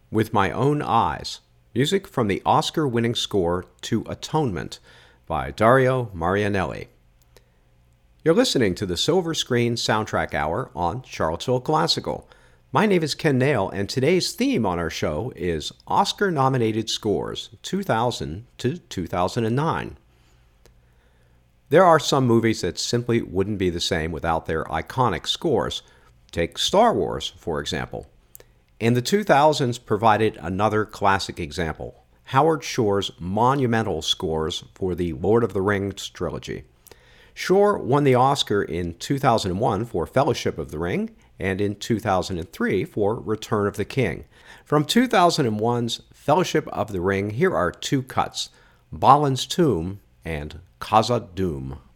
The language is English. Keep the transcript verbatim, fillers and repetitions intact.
With My Own Eyes, music from the Oscar-winning score to Atonement by Dario Marianelli. You're listening to the Silver Screen Soundtrack Hour on Charlottesville Classical. My name is Ken Nail, and today's theme on our show is Oscar-nominated scores, two thousand to two thousand nine. There are some movies that simply wouldn't be the same without their iconic scores. Take Star Wars, for example. And the two thousands provided another classic example, Howard Shore's monumental scores for the Lord of the Rings trilogy. Shore won the Oscar in two thousand one for Fellowship of the Ring and in two thousand three for Return of the King. From two thousand one's Fellowship of the Ring, here are two cuts, Balin's Tomb and Khazad-dûm.